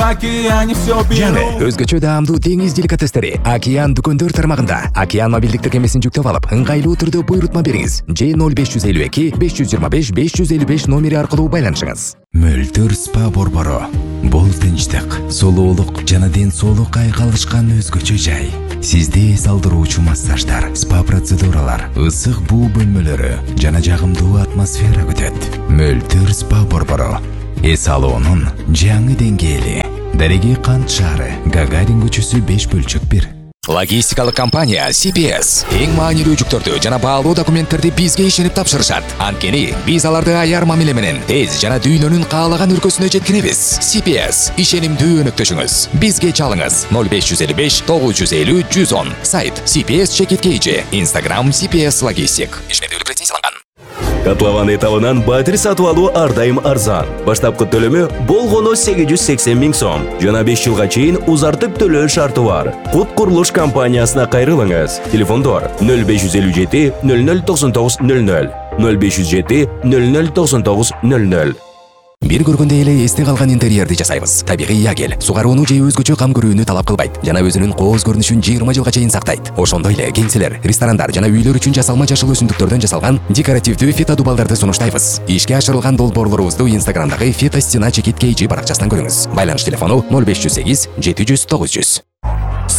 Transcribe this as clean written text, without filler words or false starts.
в океане все беру. Жаңы өзгөчө даамдуу деңиз деликатестери Океан дүкөндөр тармагында. Океан мобилдик тиркемесин жүктөп алып, ыңгайлуу түрдө буйрутма бериңиз. Же 0552 525 555 номери аркылуу байланышыңыз. Мөлтөр спа борбору. Бул тынчтык, сулуулук жана ден соолукка айкалышкан өзгөчө жай. Сизди эс алдыруучу массаждар, спа процедуралар, ысык буу бөлмөлөрү жана жагымдуу атмосфера күтөт. Мөлтөр спа борбору. Эс алуунун жаңы деңгээли. Дареги Кант шаары, Гагарин көчөсү 5/1. Логистикалык компания CPS эң маанилүү жүктөрдү жана баалуу документтерди бизге ишенип тапшырышат. Анткени биз аларды аяр мамиле менен тез жана дүйнөнүн каалаган өлкөсүнө жеткиребиз. CPS ишенимдүү өнөктөшүңүз. Бизге чалыңыз 0555 950 110. Сайт CPS-KG. Instagram CPS Logistic. Ишмердүүлүк лицензияланган. Котлован этабынан батир сатып алуу ар дайым арзан. Баштапкы төлөмү болгону 880 миң сом. Жана 5 жылга чейин узартып төлөө шарты бар. Кут курулуш компаниясына кайрылыңыз. Телефондор 0557 0099 00 0507 0099 00. Бир көргөндө эле эсте калган интерьерди жасайбыз. Табигый ягел, сугарууну же өзгөчө кам көрүүнү талап кылбайт жана өзүнүн кооз көрүнүшүн 20 жылга чейин сактайт. Ошондой эле кеңселер, ресторандар жана үйлөр үчүн жасалма жашыл өсүмдүктөрдөн жасалган декоративдүү фитодубалдарды сунуштайбыз. Ишке ашырылган долбоорлорубузду Инстаграмдагы Фитостена-KG баракчасынан көрүңүз. Байланыш телефону 0508 700 900.